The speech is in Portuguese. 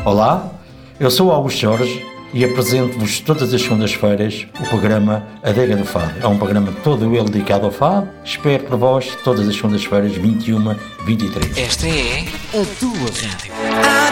Olá, eu sou Augusto Jorge e apresento-vos todas as segundas-feiras o programa Adega do Fado. É um programa todo ele dedicado ao fado. Espero por vós todas as segundas-feiras, 21, 23. Esta é a tua rádio.